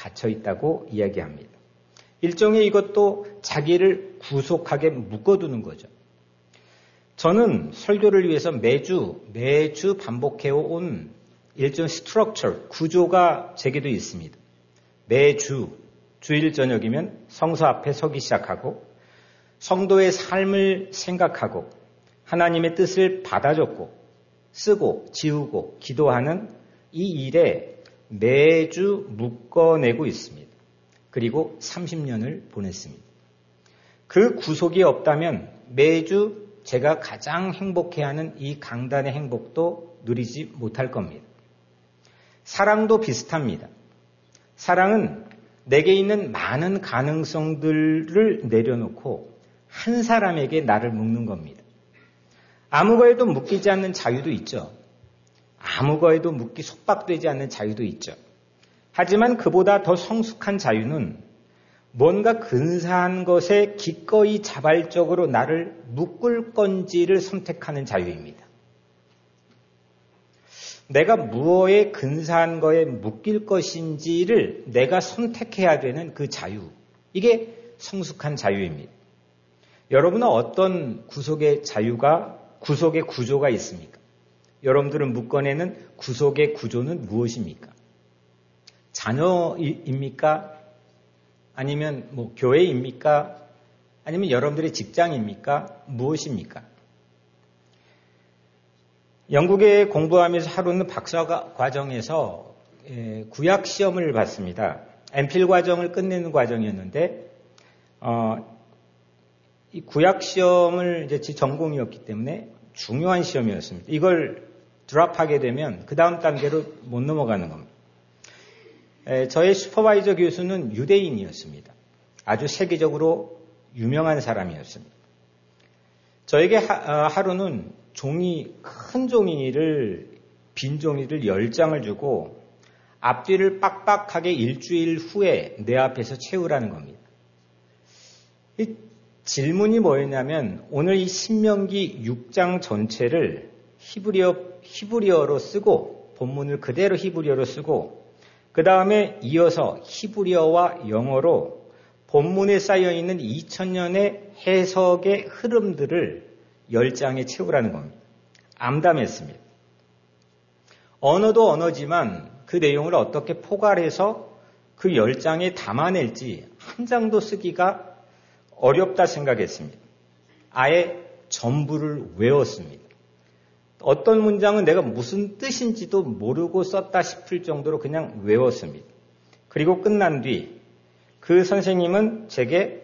갇혀 있다고 이야기합니다. 일종의 이것도 자기를 구속하게 묶어두는 거죠. 저는 설교를 위해서 매주 반복해온 일종 스트럭처, 구조가 제게도 있습니다. 매주 주일 저녁이면 성서 앞에 서기 시작하고 성도의 삶을 생각하고 하나님의 뜻을 받아 적고 쓰고 지우고 기도하는 이 일에 매주 묶어내고 있습니다. 그리고 30년을 보냈습니다. 그 구속이 없다면 매주 제가 가장 행복해하는 이 강단의 행복도 누리지 못할 겁니다. 사랑도 비슷합니다. 사랑은 내게 있는 많은 가능성들을 내려놓고 한 사람에게 나를 묶는 겁니다. 아무 거에도 묶이지 않는 자유도 있죠. 아무 거에도 속박되지 않는 자유도 있죠. 하지만 그보다 더 성숙한 자유는 뭔가 근사한 것에 기꺼이 자발적으로 나를 묶을 건지를 선택하는 자유입니다. 내가 무엇에 근사한 거에 묶일 것인지를 내가 선택해야 되는 그 자유. 이게 성숙한 자유입니다. 여러분은 어떤 구속의 구조가 있습니까? 여러분들은 묶어내는 구속의 구조는 무엇입니까? 자녀입니까? 아니면 교회입니까? 아니면 여러분들의 직장입니까? 무엇입니까? 영국에 공부하면서 하루는 박사 과정에서 구약 시험을 봤습니다. MPhil 과정을 끝내는 과정이었는데 이 구약 시험을 이제 제 전공이었기 때문에 중요한 시험이었습니다. 이걸 드랍하게 되면 그 다음 단계로 못 넘어가는 겁니다. 저의 슈퍼바이저 교수는 유대인이었습니다. 아주 세계적으로 유명한 사람이었습니다. 저에게 하루는 큰 종이를, 빈 종이를 10장을 주고 앞뒤를 빡빡하게 일주일 후에 내 앞에서 채우라는 겁니다. 이 질문이 뭐였냐면 오늘 이 신명기 6장 전체를 히브리어로 쓰고 본문을 그대로 히브리어로 쓰고 그 다음에 이어서 히브리어와 영어로 본문에 쌓여있는 2000년의 해석의 흐름들을 10장에 채우라는 겁니다. 암담했습니다. 언어도 언어지만 그 내용을 어떻게 포괄해서 그 10장에 담아낼지 한 장도 쓰기가 어렵다 생각했습니다. 아예 전부를 외웠습니다. 어떤 문장은 내가 무슨 뜻인지도 모르고 썼다 싶을 정도로 그냥 외웠습니다. 그리고 끝난 뒤 그 선생님은 제게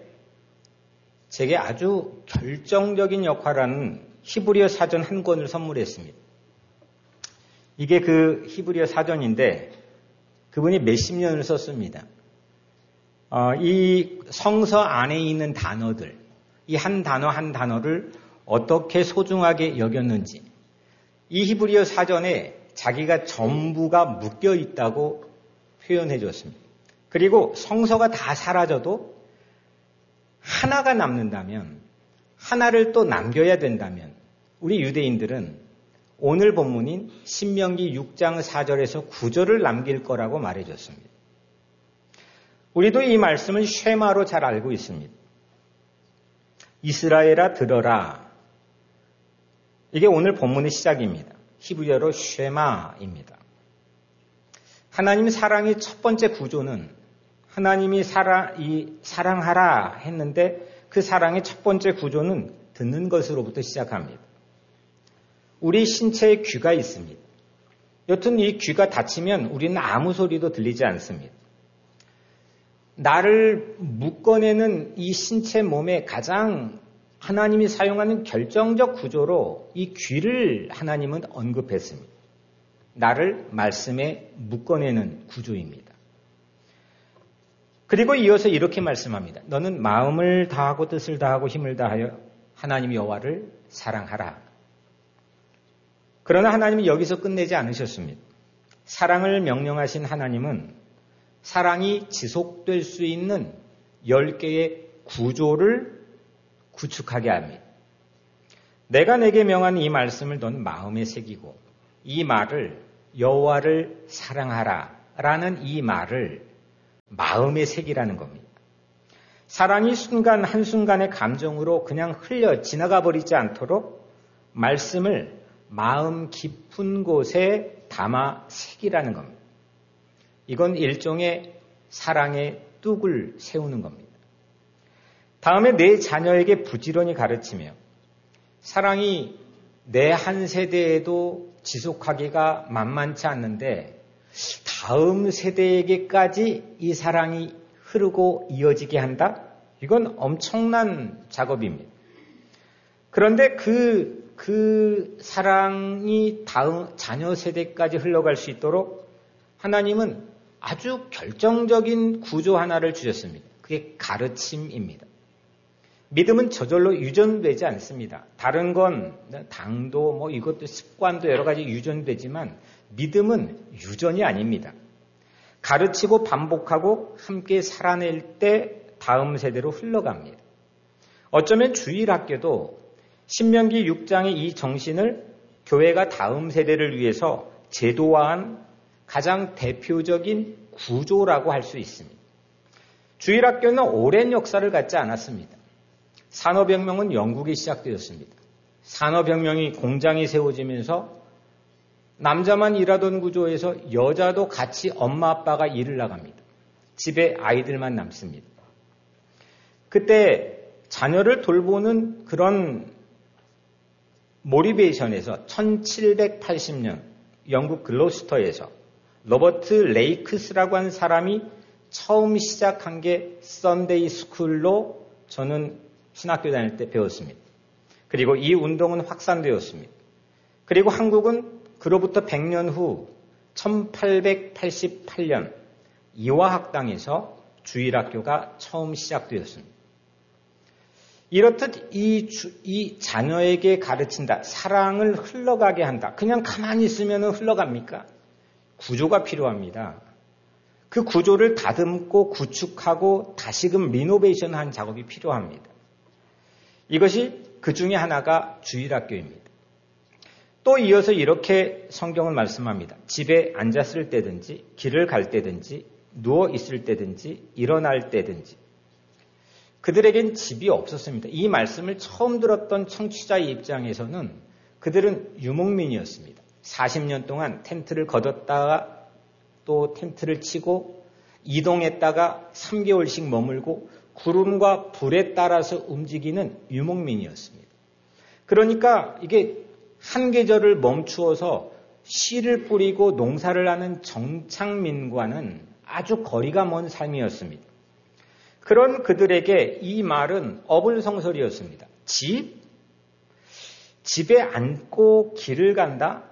아주 결정적인 역할하는 히브리어 사전 한 권을 선물했습니다. 이게 그 히브리어 사전인데 그분이 몇십 년을 썼습니다. 이 성서 안에 있는 단어들, 이 한 단어 한 단어를 어떻게 소중하게 여겼는지 이 히브리어 사전에 자기가 전부가 묶여 있다고 표현해 줬습니다. 그리고 성서가 다 사라져도 하나가 남는다면, 하나를 또 남겨야 된다면 우리 유대인들은 오늘 본문인 신명기 6장 4절에서 9절을 남길 거라고 말해줬습니다. 우리도 이 말씀을 쉐마로 잘 알고 있습니다. 이스라엘아 들어라. 이게 오늘 본문의 시작입니다. 히브리어로 쉐마입니다. 하나님의 사랑의 첫 번째 구조는 하나님이 사랑하라 했는데 그 사랑의 첫 번째 구조는 듣는 것으로부터 시작합니다. 우리 신체에 귀가 있습니다. 여튼 이 귀가 닫히면 우리는 아무 소리도 들리지 않습니다. 나를 묶어내는 이 신체 몸에 가장 하나님이 사용하는 결정적 구조로 이 귀를 하나님은 언급했습니다. 나를 말씀에 묶어내는 구조입니다. 그리고 이어서 이렇게 말씀합니다. 너는 마음을 다하고 뜻을 다하고 힘을 다하여 하나님 여호와를 사랑하라. 그러나 하나님은 여기서 끝내지 않으셨습니다. 사랑을 명령하신 하나님은 사랑이 지속될 수 있는 10개의 구조를 구축하게 합니다. 내가 내게 명한 이 말씀을 넌 마음에 새기고 이 말을 여호와를 사랑하라 라는 이 말을 마음의 색이라는 겁니다. 사랑이 순간 한순간의 감정으로 그냥 흘려 지나가 버리지 않도록 말씀을 마음 깊은 곳에 담아 새기라는 겁니다. 이건 일종의 사랑의 뚝을 세우는 겁니다. 다음에 내 자녀에게 부지런히 가르치며 사랑이 내 한 세대에도 지속하기가 만만치 않는데 다음 세대에게까지 이 사랑이 흐르고 이어지게 한다? 이건 엄청난 작업입니다. 그런데 그 사랑이 다음 자녀 세대까지 흘러갈 수 있도록 하나님은 아주 결정적인 구조 하나를 주셨습니다. 그게 가르침입니다. 믿음은 저절로 유전되지 않습니다. 다른 건 당도 이것도 습관도 여러 가지 유전되지만 믿음은 유전이 아닙니다. 가르치고 반복하고 함께 살아낼 때 다음 세대로 흘러갑니다. 어쩌면 주일학교도 신명기 6장의 이 정신을 교회가 다음 세대를 위해서 제도화한 가장 대표적인 구조라고 할 수 있습니다. 주일학교는 오랜 역사를 갖지 않았습니다. 산업혁명은 영국에 시작되었습니다. 산업혁명이 공장이 세워지면서 남자만 일하던 구조에서 여자도 같이 엄마 아빠가 일을 나갑니다. 집에 아이들만 남습니다. 그때 자녀를 돌보는 그런 모리베이션에서 1780년 영국 글로스터에서 로버트 레이크스라고 하는 사람이 처음 시작한 게 썬데이 스쿨로 저는 신학교 다닐 때 배웠습니다. 그리고 이 운동은 확산되었습니다. 그리고 한국은 그로부터 100년 후 1888년 이화학당에서 주일학교가 처음 시작되었습니다. 이렇듯 이 자녀에게 가르친다. 사랑을 흘러가게 한다. 그냥 가만히 있으면 흘러갑니까? 구조가 필요합니다. 그 구조를 다듬고 구축하고 다시금 리노베이션한 작업이 필요합니다. 이것이 그 중에 하나가 주일학교입니다. 또 이어서 이렇게 성경은 말씀합니다. 집에 앉았을 때든지 길을 갈 때든지 누워 있을 때든지 일어날 때든지 그들에겐 집이 없었습니다. 이 말씀을 처음 들었던 청취자의 입장에서는 그들은 유목민이었습니다. 40년 동안 텐트를 걷었다가 또 텐트를 치고 이동했다가 3개월씩 머물고 구름과 불에 따라서 움직이는 유목민이었습니다. 그러니까 이게 한 계절을 멈추어서 씨를 뿌리고 농사를 하는 정착민과는 아주 거리가 먼 삶이었습니다. 그런 그들에게 이 말은 어불성설이었습니다. 집에 앉고 길을 간다?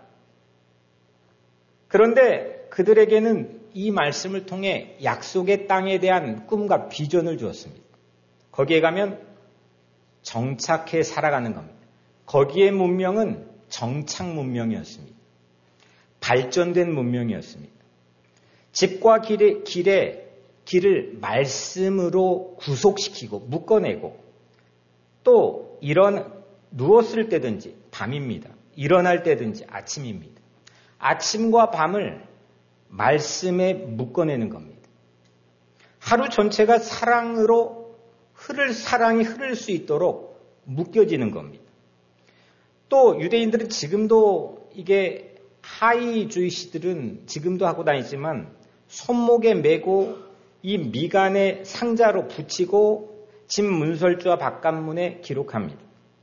그런데 그들에게는 이 말씀을 통해 약속의 땅에 대한 꿈과 비전을 주었습니다. 거기에 가면 정착해 살아가는 겁니다. 거기에 문명은 정착 문명이었습니다. 발전된 문명이었습니다. 집과 길을 말씀으로 구속시키고 묶어내고 또 누웠을 때든지 밤입니다. 일어날 때든지 아침입니다. 아침과 밤을 말씀에 묶어내는 겁니다. 하루 전체가 사랑이 흐를 수 있도록 묶여지는 겁니다. 또 유대인들은 지금도 이게 하이 주이시들은 지금도 하고 다니지만 손목에 메고 이 미간에 상자로 붙이고 집 문설주와 바깥문에 기록합니다.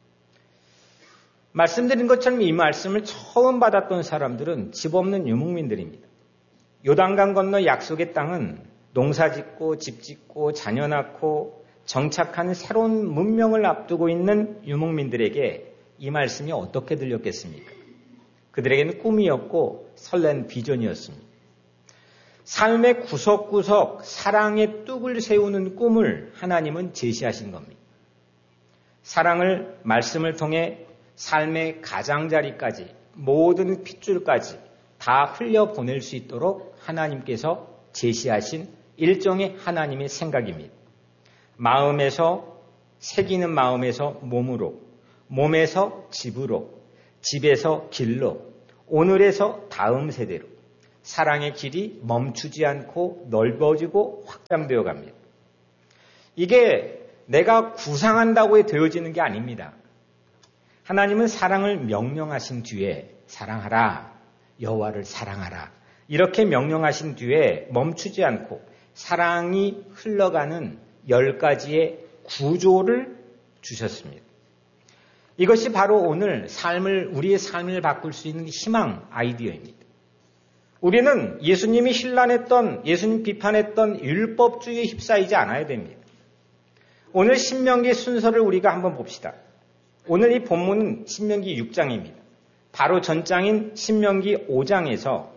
말씀드린 것처럼 이 말씀을 처음 받았던 사람들은 집 없는 유목민들입니다. 요단강 건너 약속의 땅은 농사 짓고 집 짓고 자녀 낳고 정착하는 새로운 문명을 앞두고 있는 유목민들에게 이 말씀이 어떻게 들렸겠습니까? 그들에게는 꿈이었고 설렌 비전이었습니다. 삶의 구석구석 사랑의 뚝을 세우는 꿈을 하나님은 제시하신 겁니다. 사랑을 말씀을 통해 삶의 가장자리까지 모든 핏줄까지 다 흘려보낼 수 있도록 하나님께서 제시하신 일종의 하나님의 생각입니다. 마음에서 새기는 마음에서 몸으로, 몸에서 집으로, 집에서 길로, 오늘에서 다음 세대로 사랑의 길이 멈추지 않고 넓어지고 확장되어 갑니다. 이게 내가 구상한다고 되어지는 게 아닙니다. 하나님은 사랑을 명령하신 뒤에 사랑하라, 여호와를 사랑하라 이렇게 명령하신 뒤에 멈추지 않고 사랑이 흘러가는 10가지의 구조를 주셨습니다. 이것이 바로 오늘 우리의 삶을 바꿀 수 있는 희망 아이디어입니다. 우리는 예수님이 신란했던, 예수님 비판했던 율법주의에 휩싸이지 않아야 됩니다. 오늘 신명기 순서를 우리가 한번 봅시다. 오늘 이 본문은 신명기 6장입니다. 바로 전장인 신명기 5장에서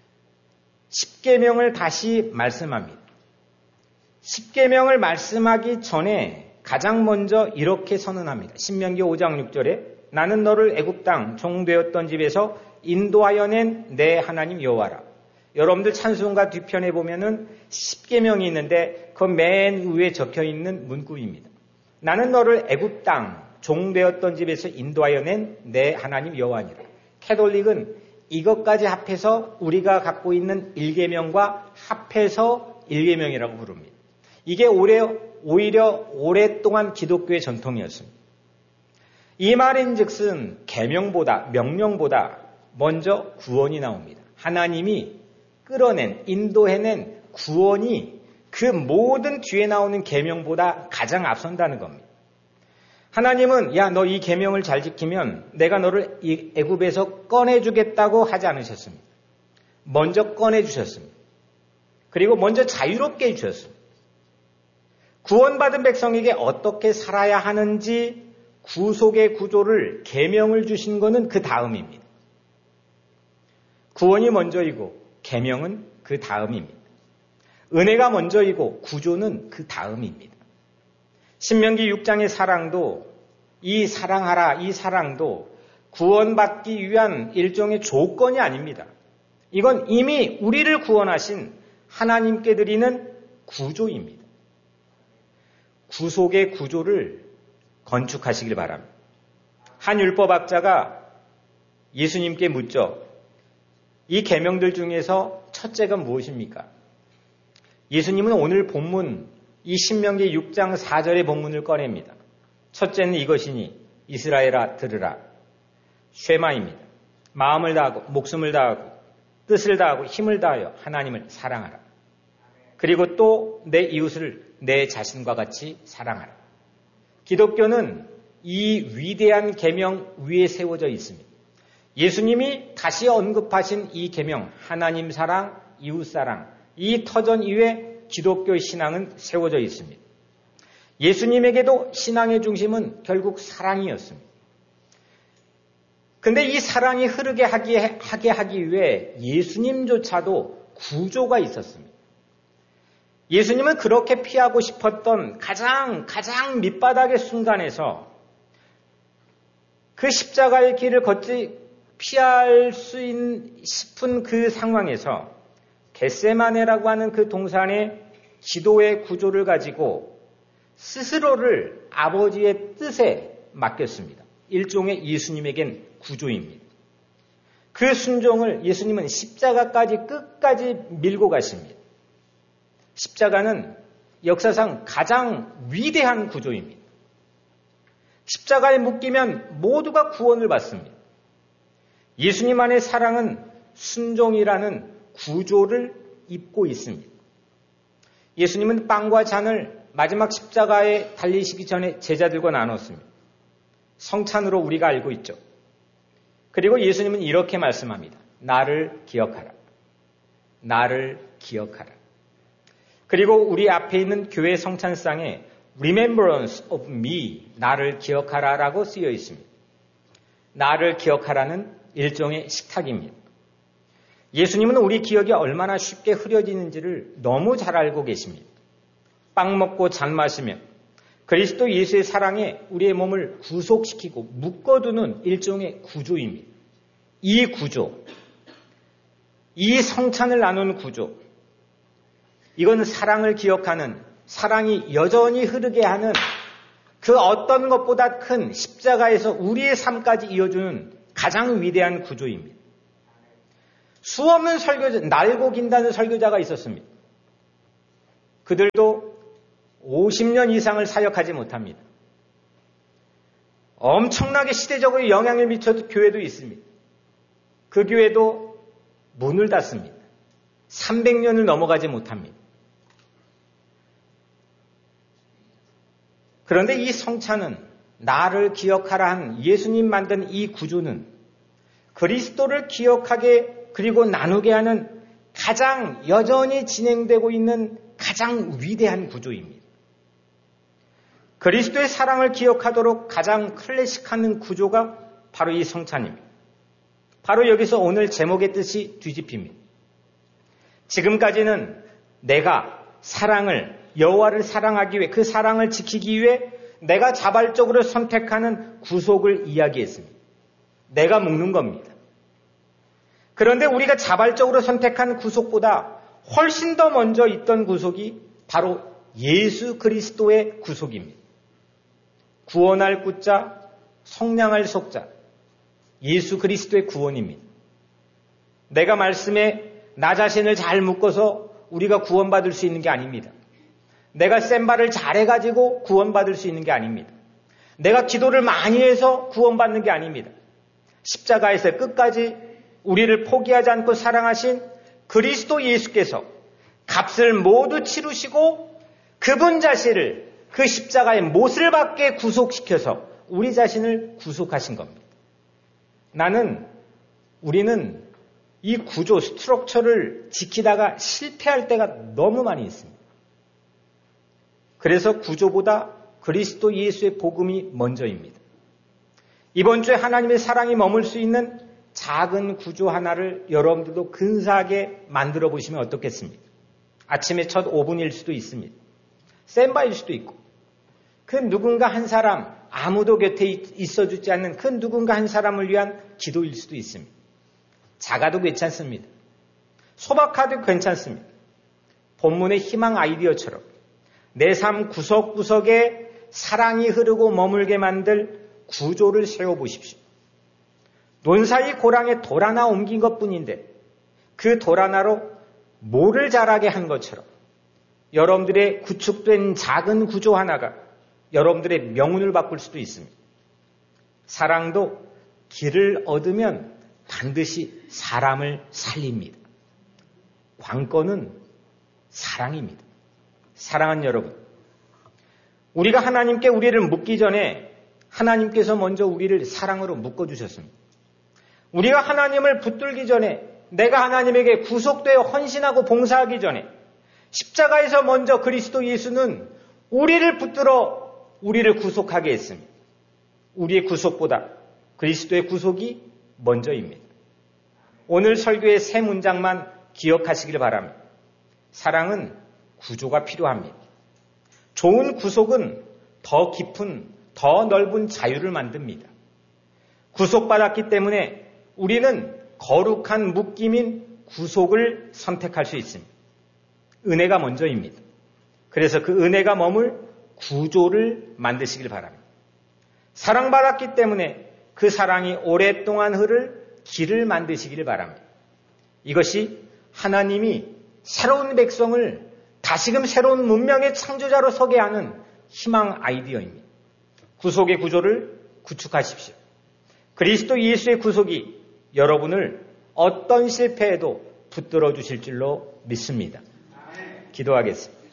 10계명을 다시 말씀합니다. 10계명을 말씀하기 전에 가장 먼저 이렇게 선언합니다. 신명기 5장 6절에 나는 너를 애굽 땅 종되었던 집에서 인도하여 낸 내 하나님 여호와라. 여러분들 찬송가 뒤편에 보면은 10계명이 있는데 그 맨 위에 적혀 있는 문구입니다. 나는 너를 애굽 땅 종되었던 집에서 인도하여 낸 내 하나님 여호와니라. 캐톨릭은 이것까지 합해서 우리가 갖고 있는 1계명과 합해서 1계명이라고 부릅니다. 이게 오히려 오랫동안 기독교의 전통이었습니다. 이 말인즉슨 명령보다 먼저 구원이 나옵니다. 하나님이 끌어낸, 인도해낸 구원이 그 모든 뒤에 나오는 계명보다 가장 앞선다는 겁니다. 하나님은 야, 너 이 계명을 잘 지키면 내가 너를 이 애굽에서 꺼내주겠다고 하지 않으셨습니다. 먼저 꺼내주셨습니다. 그리고 먼저 자유롭게 해주셨습니다. 구원받은 백성에게 어떻게 살아야 하는지 구속의 구조를 계명을 주신 것은 그 다음입니다. 구원이 먼저이고 계명은 그 다음입니다. 은혜가 먼저이고 구조는 그 다음입니다. 신명기 6장의 사랑도 이 사랑하라 이 사랑도 구원받기 위한 일종의 조건이 아닙니다. 이건 이미 우리를 구원하신 하나님께 드리는 구조입니다. 구속의 구조를 건축하시길 바랍니다. 한 율법학자가 예수님께 묻죠. 이 계명들 중에서 첫째가 무엇입니까? 예수님은 오늘 본문 이 신명기 6장 4절의 본문을 꺼냅니다. 첫째는 이것이니 이스라엘아 들으라. 쉐마입니다. 마음을 다하고 목숨을 다하고 뜻을 다하고 힘을 다하여 하나님을 사랑하라. 그리고 또 내 이웃을 내 자신과 같이 사랑하라. 기독교는 이 위대한 계명 위에 세워져 있습니다. 예수님이 다시 언급하신 이 계명, 하나님 사랑, 이웃 사랑, 이 터전 위에 기독교의 신앙은 세워져 있습니다. 예수님에게도 신앙의 중심은 결국 사랑이었습니다. 근데 이 사랑이 흐르게 하게 하기 위해 예수님조차도 구조가 있었습니다. 예수님은 그렇게 피하고 싶었던 가장 밑바닥의 순간에서 그 십자가의 길을 피할 수 싶은 그 상황에서 겟세마네라고 하는 그 동산의 기도의 구조를 가지고 스스로를 아버지의 뜻에 맡겼습니다. 일종의 예수님에겐 구조입니다. 그 순종을 예수님은 십자가까지 끝까지 밀고 가십니다. 십자가는 역사상 가장 위대한 구조입니다. 십자가에 묶이면 모두가 구원을 받습니다. 예수님 안의 사랑은 순종이라는 구조를 입고 있습니다. 예수님은 빵과 잔을 마지막 십자가에 달리시기 전에 제자들과 나눴습니다. 성찬으로 우리가 알고 있죠. 그리고 예수님은 이렇게 말씀합니다. 나를 기억하라. 나를 기억하라. 그리고 우리 앞에 있는 교회 성찬상에 Remembrance of me, 나를 기억하라라고 쓰여 있습니다. 나를 기억하라는 일종의 식탁입니다. 예수님은 우리 기억이 얼마나 쉽게 흐려지는지를 너무 잘 알고 계십니다. 빵 먹고 잔 마시며 그리스도 예수의 사랑에 우리의 몸을 구속시키고 묶어두는 일종의 구조입니다. 이 구조, 이 성찬을 나누는 구조, 이건 사랑을 기억하는, 사랑이 여전히 흐르게 하는 그 어떤 것보다 큰 십자가에서 우리의 삶까지 이어주는 가장 위대한 구조입니다. 수없는 설교자, 날고 긴다는 설교자가 있었습니다. 그들도 50년 이상을 사역하지 못합니다. 엄청나게 시대적으로 영향을 미쳤던 교회도 있습니다. 그 교회도 문을 닫습니다. 300년을 넘어가지 못합니다. 그런데 이 성찬은 나를 기억하라 한 예수님 만든 이 구조는 그리스도를 기억하게 그리고 나누게 하는 가장 여전히 진행되고 있는 가장 위대한 구조입니다. 그리스도의 사랑을 기억하도록 가장 클래식한 구조가 바로 이 성찬입니다. 바로 여기서 오늘 제목의 뜻이 뒤집힙니다. 지금까지는 내가 사랑을 여호와를 사랑하기 위해 그 사랑을 지키기 위해 내가 자발적으로 선택하는 구속을 이야기했습니다. 내가 묶는 겁니다. 그런데 우리가 자발적으로 선택한 구속보다 훨씬 더 먼저 있던 구속이 바로 예수 그리스도의 구속입니다. 구원할 구자, 성량할 속자, 예수 그리스도의 구원입니다. 내가 말씀에 나 자신을 잘 묶어서 우리가 구원받을 수 있는 게 아닙니다. 내가 센발을 잘해가지고 구원받을 수 있는 게 아닙니다. 내가 기도를 많이 해서 구원받는 게 아닙니다. 십자가에서 끝까지 우리를 포기하지 않고 사랑하신 그리스도 예수께서 값을 모두 치르시고 그분 자신을 그 십자가의 못을 받게 구속시켜서 우리 자신을 구속하신 겁니다. 우리는 이 구조, 스트럭처를 지키다가 실패할 때가 너무 많이 있습니다. 그래서 구조보다 그리스도 예수의 복음이 먼저입니다. 이번 주에 하나님의 사랑이 머물 수 있는 작은 구조 하나를 여러분들도 근사하게 만들어 보시면 어떻겠습니까? 아침에 첫 5분일 수도 있습니다. 센바일 수도 있고 그 누군가 한 사람, 아무도 곁에 있어주지 않는 그 누군가 한 사람을 위한 기도일 수도 있습니다. 작아도 괜찮습니다. 소박하도 괜찮습니다. 본문의 희망 아이디어처럼 내 삶 구석구석에 사랑이 흐르고 머물게 만들 구조를 세워보십시오. 논사이 고랑에 돌 하나 옮긴 것뿐인데 그 돌 하나로 모를 자라게 한 것처럼 여러분들의 구축된 작은 구조 하나가 여러분들의 명운을 바꿀 수도 있습니다. 사랑도 길을 얻으면 반드시 사람을 살립니다. 관건은 사랑입니다. 사랑하는 여러분, 우리가 하나님께 우리를 묶기 전에 하나님께서 먼저 우리를 사랑으로 묶어주셨습니다. 우리가 하나님을 붙들기 전에 내가 하나님에게 구속되어 헌신하고 봉사하기 전에 십자가에서 먼저 그리스도 예수는 우리를 붙들어 우리를 구속하게 했습니다. 우리의 구속보다 그리스도의 구속이 먼저입니다. 오늘 설교의 세 문장만 기억하시길 바랍니다. 사랑은 구조가 필요합니다. 좋은 구속은 더 깊은, 더 넓은 자유를 만듭니다. 구속받았기 때문에 우리는 거룩한 묶임인 구속을 선택할 수 있습니다. 은혜가 먼저입니다. 그래서 그 은혜가 머물 구조를 만드시길 바랍니다. 사랑받았기 때문에 그 사랑이 오랫동안 흐를 길을 만드시기를 바랍니다. 이것이 하나님이 새로운 백성을 다시금 새로운 문명의 창조자로 서게 하는 희망 아이디어입니다. 구속의 구조를 구축하십시오. 그리스도 예수의 구속이 여러분을 어떤 실패에도 붙들어 주실 줄로 믿습니다. 기도하겠습니다.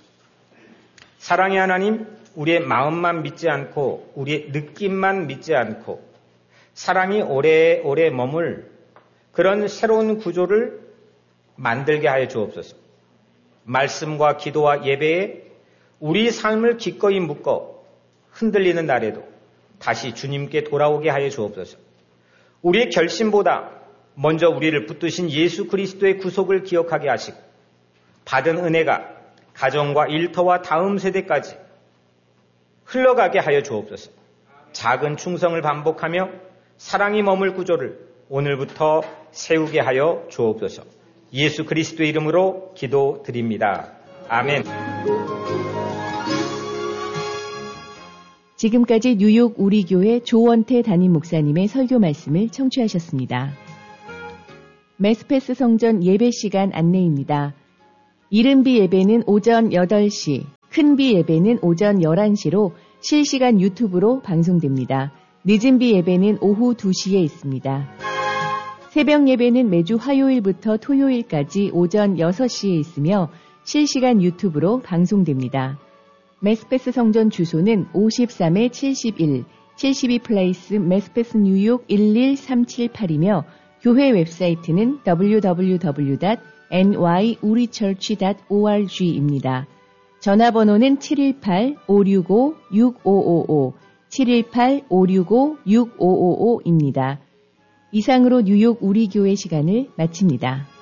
사랑의 하나님, 우리의 마음만 믿지 않고 우리의 느낌만 믿지 않고 사랑이 오래오래 머물 그런 새로운 구조를 만들게 하여 주옵소서. 말씀과 기도와 예배에 우리 삶을 기꺼이 묶어 흔들리는 날에도 다시 주님께 돌아오게 하여 주옵소서. 우리의 결심보다 먼저 우리를 붙드신 예수 그리스도의 구속을 기억하게 하시고 받은 은혜가 가정과 일터와 다음 세대까지 흘러가게 하여 주옵소서. 작은 충성을 반복하며 사랑이 머물 구조를 오늘부터 세우게 하여 주옵소서. 예수 그리스도의 이름으로 기도드립니다. 아멘. 지금까지 뉴욕 우리교회 조원태 담임 목사님의 설교 말씀을 청취하셨습니다. 메스페스 성전 예배 시간 안내입니다. 이른비 예배는 오전 8시, 큰비 예배는 오전 11시로 실시간 유튜브로 방송됩니다. 늦은비 예배는 오후 2시에 있습니다. 새벽 예배는 매주 화요일부터 토요일까지 오전 6시에 있으며 실시간 유튜브로 방송됩니다. 메스페스 성전 주소는 53-71, 72 플레이스 메스페스 뉴욕 11378이며 교회 웹사이트는 www.nyurichurch.org입니다. 전화번호는 718-565-6555, 718-565-6555입니다. 이상으로 뉴욕 우리교회 시간을 마칩니다.